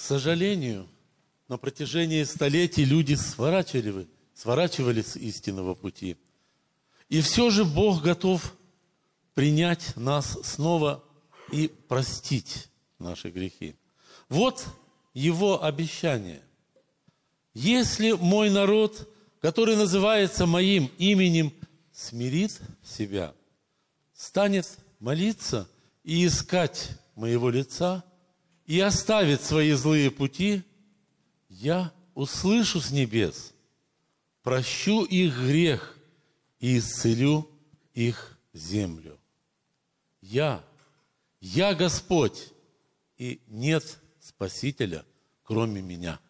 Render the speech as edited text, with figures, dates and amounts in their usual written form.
сожалению, на протяжении столетий люди сворачивали с истинного пути. И все же Бог готов принять нас снова и простить наши грехи. Вот Его обещание. Если мой народ, который называется моим именем, смирит себя, станет молиться и искать моего лица, и оставит свои злые пути, я услышу с небес, прощу их грех и исцелю их землю. Я Господь, и нет Спасителя, кроме меня.